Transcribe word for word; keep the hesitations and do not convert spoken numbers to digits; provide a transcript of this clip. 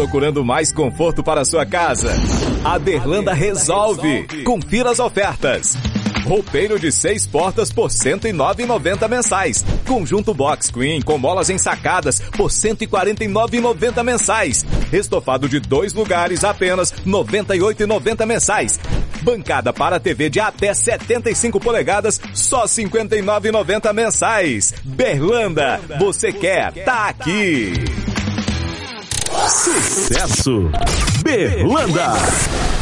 Procurando mais conforto para a sua casa? A Berlanda resolve. Confira as ofertas. Roupeiro de seis portas por cento e nove reais e noventa centavos mensais. Conjunto box queen com molas ensacadas por cento e quarenta e nove reais e noventa centavos mensais. Estofado de dois lugares apenas noventa e oito reais e noventa centavos mensais. Bancada para T V de até setenta e cinco polegadas, só cinquenta e nove reais e noventa centavos mensais. Berlanda, você quer, tá aqui. Sucesso! Berlanda!